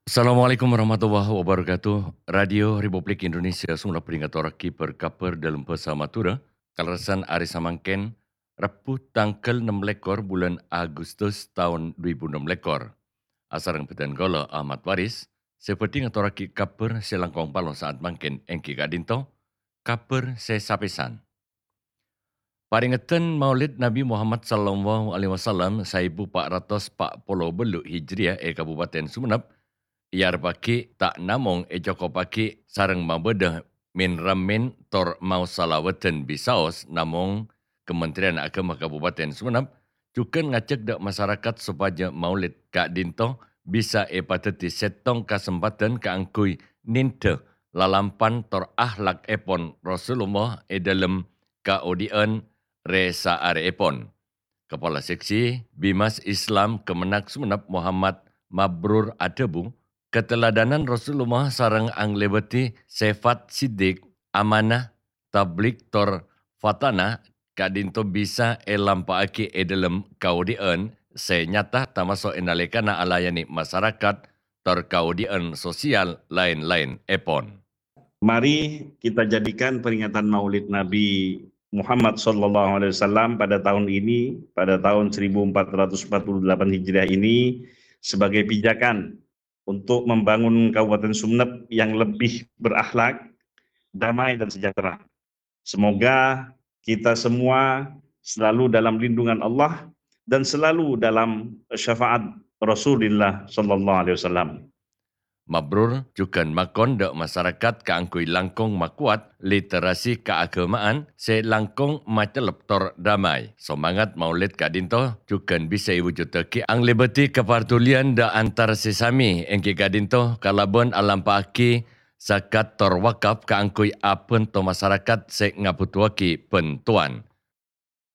Assalamualaikum warahmatullahi wabarakatuh. Radio Republik Indonesia semula peringkat oraki perkaper dalam pesamatura. Kalasan Ari Samangken, Rabu tanggal 6 lekor bulan Agustus tahun 2006 lekor. Asarang Pedan Gola Ahmad Waris, seperti ngatoraki kaper selangkong palong saat mangken engki kadinto, kaper sesapesan. Paringatan Maulid Nabi Muhammad sallallahu alaihi wasallam 1440 beluk Hijriah Kabupaten Sumeneb iar paki tak namong Joko paki sarang mabedah min ramin tor mau salawatan bisaos namong Kementerian Agama Kabupaten Sumeneb juga ngacek dak masyarakat supaya Maulid Kak Dinto bisa pateti setong kesempatan keangkui ninte lalampan tor ahlak epon Rasulullah dalam kaodian Resa Are Epon. Kepala Seksi Bimas Islam Kemenak Sumeneb Muhammad Mabrur Adebu, keteladanan Rasulullah sarang anglebeti sifat sidik, amanah, tablik tor fatana, kadinto bisa lampaaki dalam kaudian, senyata tamasuk enalekana alayani masyarakat tor kaudian sosial lain-lain epon. Mari kita jadikan peringatan Maulid Nabi Muhammad SAW pada tahun ini, pada tahun 1448 Hijriah ini sebagai pijakan untuk membangun Kabupaten Sumeneb yang lebih berakhlak, damai dan sejahtera. Semoga kita semua selalu dalam lindungan Allah dan selalu dalam syafaat Rasulullah SAW. Mabrur juga makon dak masyarakat keangkui langkong makuat literasi keagamaan se langkong macelep tor damai. Semangat Maulid Kadinto juga bisa iwujudake ang lebeti kepartulian da antar sesami engki Kadinto kalabon alam paaki zakat tor wakaf keangkui apen to masyarakat se ngabutuaki pentuan.